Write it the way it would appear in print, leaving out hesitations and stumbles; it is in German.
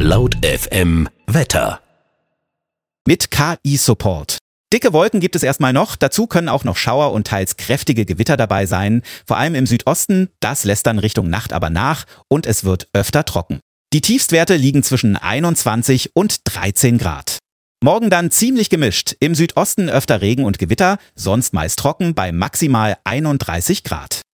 Laut FM Wetter. Mit KI-Support. Dicke Wolken gibt es erstmal noch, dazu können auch noch Schauer und teils kräftige Gewitter dabei sein. Vor allem im Südosten, das lässt dann Richtung Nacht aber nach und es wird öfter trocken. Die Tiefstwerte liegen zwischen 21 und 13 Grad. Morgen dann ziemlich gemischt, im Südosten öfter Regen und Gewitter, sonst meist trocken bei maximal 31 Grad.